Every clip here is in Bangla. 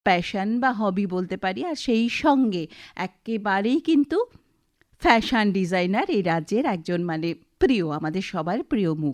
প্যাশন বা হবি বলতে পারি, আর সেই সঙ্গে একেবারেই কিন্তু ফ্যাশন ডিজাইনার এই রাজ্যের একজন মানে প্রিয়, আমাদের সবার প্রিয় মুখ।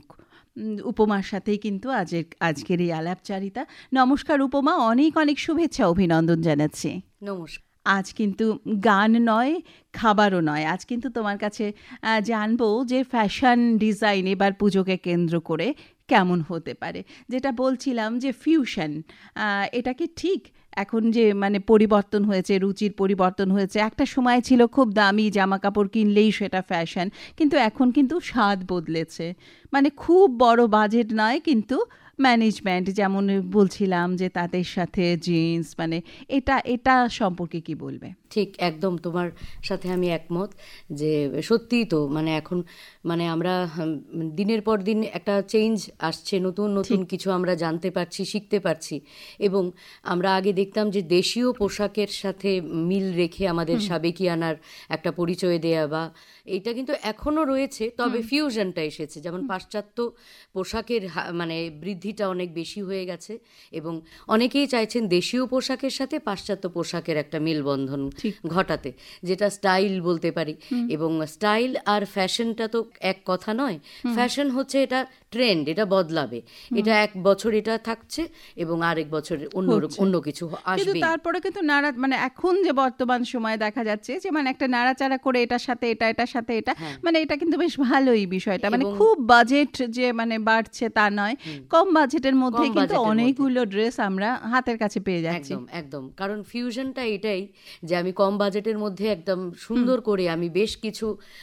উপমার সাথেই কিন্তু আজকের এই আলাপচারিতা। নমস্কার উপমা, অনেক অনেক শুভেচ্ছা অভিনন্দন জানাচ্ছি। নমস্কার। আজ কিন্তু গান নয়, খাবারও নয়, আজ কিন্তু তোমার কাছে জানবো যে ফ্যাশন ডিজাইন এবার পুজোকে কেন্দ্র করে কেমন হতে পারে। যেটা বলছিলাম যে ফিউশন, এটা কি ঠিক? এখন যে মানে পরিবর্তন হয়েছে, রুচির পরিবর্তন হয়েছে, একটা সময় ছিল খুব দামি জামা কাপড় কিনলেই সেটা ফ্যাশন, কিন্তু এখন কিন্তু স্বাদ বদলেছে, মানে খুব বড় বাজেট নয় কিন্তু ম্যানেজমেন্ট, যেমন বলছিলাম যে তাদের সাথে জিন্স, মানে এটা সম্পর্কে কি বলবে? ঠিক, একদম তোমার সাথে আমি একমত যে সত্যিই তো মানে এখন মানে আমরা দিনের পর দিন একটা চেঞ্জ আসছে, নতুন নতুন কিছু আমরা জানতে পারছি, শিখতে পারছি। এবং আমরা আগে দেখতাম যে দেশীয় পোশাকের সাথে মিল রেখে আমাদের সাবেকিয়ানার একটা পরিচয় দেয়া, বা এইটা কিন্তু এখনও রয়েছে, তবে ফিউশনটা এসেছে। যেমন পাশ্চাত্য পোশাকের মানে বৃদ্ধিটা অনেক বেশি হয়ে গেছে, এবং অনেকেই চাইছেন দেশীয় পোশাকের সাথে পাশ্চাত্য পোশাকের একটা মেলবন্ধন ঘটাতে, যেটা স্টাইল বলতে পারি। এবং স্টাইল আর ফ্যাশনটা তো এক কথা নয়। ফ্যাশন হচ্ছে এটা ট্রেন্ড, এটা বদলাবে, এটা এক বছর এটা থাকছে এবং আরেক বছর অন্য কিছু আসবে। তারপরে কিন্তু মানে এখন যে বর্তমান সময়ে দেখা যাচ্ছে যে মানে একটা নাড়াচাড়া করে এটার সাথে এটার সাথে এটা, মানে এটা কিন্তু বেশ ভালোই বিষয়টা, মানে খুব বাজেট যে মানে বাড়ছে তা নয়, কম বাজেটের মধ্যে কিন্তু অনেকগুলো ড্রেস আমরা হাতের কাছে পেয়ে যাচ্ছি। একদম একদম, কারণ ফিউশনটা এটাই যে আমি কম বাজেটের মধ্যে একদম সুন্দর করে আমি বেশ কিছু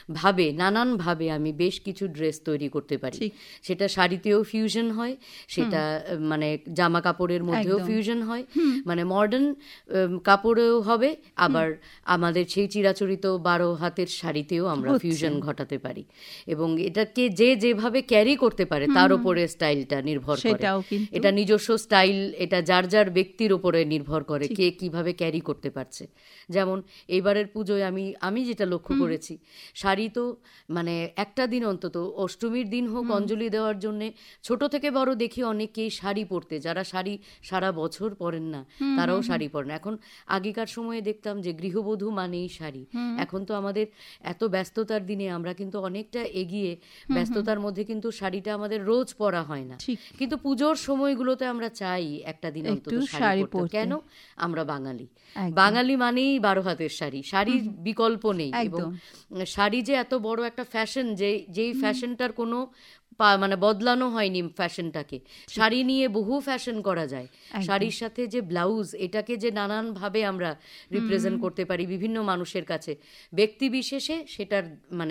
নানানভাবে আমি বেশ কিছু ড্রেস তৈরি করতে পারি। সেটা শাড়িতেও ফিউশন হয়, সেটা মানে জামা কাপড়ের মধ্যেও ফিউশন হয়, মানে মডার্ন কাপড়েও হবে, আবার আমাদের সেই চিরাচরিত 12 হাতের শাড়িতেও আমরা ফিউশন ঘটাতে পারি। এবং এটাকে যে যেভাবে ক্যারি করতে পারে তার উপরে স্টাইলটা নির্ভর করে। এটা নিজস্ব স্টাইল, এটা যার যার ব্যক্তির উপরে নির্ভর করে কে কিভাবে ক্যারি করতে পারছে। যেমন এইবারের পুজোয় আমি যেটা লক্ষ্য করেছি, শাড়ি তো মানে একটা দিন অন্তত, অষ্টমীর দিন হোক অঞ্জলি দেওয়ার জন্যে ছোট থেকে বড় দেখি অনেকেই শাড়ি পরতে, যারা শাড়ি সারা বছর পরেন না তারাও শাড়ি পরেন। এখন আগেকার সময়ে দেখতাম যে গৃহবধূ মানেই শাড়ি। এখন তো আমাদের এত ব্যস্ততার দিনে আমরা কিন্তু অনেকটা এগিয়ে, ব্যস্ততার মধ্যে কিন্তু শাড়িটা আমাদের রোজ পরা হয় না, কিন্তু পুজোর সময়গুলোতে আমরা চাই একটা দিন অন্তত শাড়ি পরতে। কেন? আমরা বাঙালি মানেই 12 হাতের শাড়ি, শাড়ির বিকল্প নেই। এবং শাড়ি যে এত বড় একটা ফ্যাশন, যেই ফ্যাশনটার কোনো মানে বদলানো হয়নি ফ্যাশনটাকে। শাড়ি নিয়ে বহু ফ্যাশন করা যায়। শাড়ির সাথে যে ব্লাউজ, এটাকে যে নানানভাবে আমরা রিপ্রেজেন্ট করতে পারি বিভিন্ন মানুষের কাছে, ব্যক্তি বিশেষে সেটার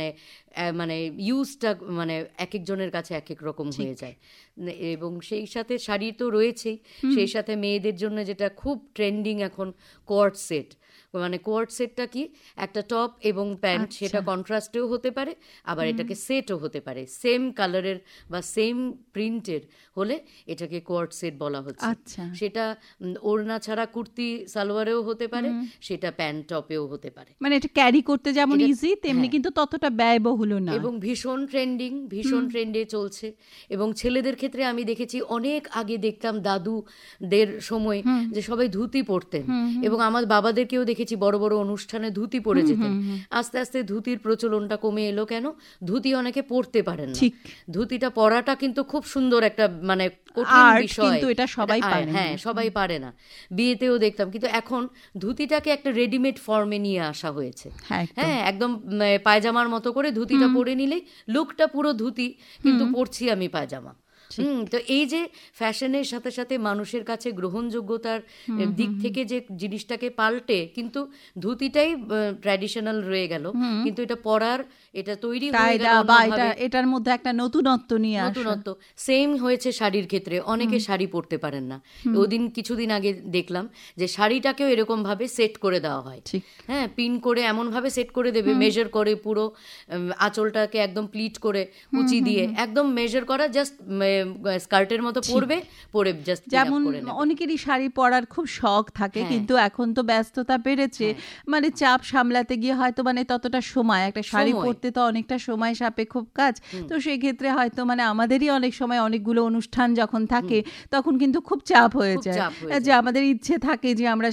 মানে ইউজটা মানে এক একজনের কাছে এক এক রকম হয়ে যায়। এবং সেই সাথে শাড়ি তো রয়েছেই, সেই সাথে মেয়েদের জন্য যেটা খুব ট্রেন্ডিং এখন, কোয়ার্ড সেট। মানে কোয়ার্ড সেটটা কি, একটা টপ এবং প্যান্ট, সেটা কন্ট্রাস্টেও হতে পারে, আবার এটাকে সেটও হতে পারে। সেম কালারের বা সেম প্রিন্টের হলে এটাকে কোয়ার্ড সেট বলা হচ্ছে। সেটা ওড়না ছাড়া কুর্তি সালোয়ারেও হতে পারে, সেটা প্যান্ট টপেও হতে পারে। মানে এটা ক্যারি করতে যেমন ইজি, তেমনি কিন্তু ততটা ব্যয়বহুল না, এবং ভীষণ ট্রেন্ডে চলছে। এবং ছেলেদের ক্ষেত্রে আমি দেখেছি, অনেক আগে দেখতাম দাদুদের সময় যে সবাই ধুতি পরতেন, এবং আমার বাবাদেরকেও দেখেছি বড় বড় অনুষ্ঠানে ধুতি পরে যেতেন। আস্তে আস্তে ধুতির প্রচলনটা কমে এলো। কেন? ধুতি অনেকে পরতে পারেন না। ধুতিটা পরাটা কিন্তু খুব সুন্দর একটা মানে কঠিন বিষয়, কিন্তু এটা সবাই পারে না। হ্যাঁ, সবাই পারে না। বিয়েতেও দেখতাম, কিন্তু এখন ধুতিটাকে একটা রেডিমেড ফর্মে নিয়ে আসা হয়েছে। হ্যাঁ, একদম পায়জামার মতো করে ধুতিটা পরে নিলেই লুকটা পুরো ধুতি, কিন্তু পরছি আমি পায়জামা। তো এই যে ফ্যাশনের সাথে সাথে মানুষের কাছে গ্রহণযোগ্যতার দিক থেকে যে জিনিসটাকে পাল্টে, কিন্তু ধুতিটাই ট্র্যাডিশনাল রয়ে গেল, কিন্তু এটা পরার, এটা তৈরি হয়ে গেল, এটার মধ্যে একটা নতুনত্ব নিয়ে নতুনত্ব। সেম হয়েছে শাড়ির ক্ষেত্রে, অনেকে শাড়ি পরতে পারেন না। কিছুদিন আগে দেখলাম যে শাড়িটাকেও এরকম ভাবে সেট করে দেওয়া হয়। হ্যাঁ, পিন করে এমন ভাবে সেট করে দেবে, মেজার করে পুরো আঁচলটাকে একদম প্লিট করে কুচি দিয়ে একদম মেজার করা, জাস্ট স্কার্টের মতো পরবে, পরে জাস্ট যেমন অনেকেরই শাড়ি পরার খুব শখ থাকে, কিন্তু এখন তো ব্যস্ততা বেড়েছে, মানে চাপ সামলাতে গিয়ে হয়তো মানে ততটা সময়, একটা শাড়ি পরতে তো অনেকটা সময় সাপেক্ষ কাজ, তো সেই ক্ষেত্রে হয়তো মানে আমাদেরই অনেক সময় অনেকগুলো অনুষ্ঠান যখন থাকে তখন কিন্তু খুব চাপ হয়ে যায়, যে আমাদের ইচ্ছে থাকে যে আমরা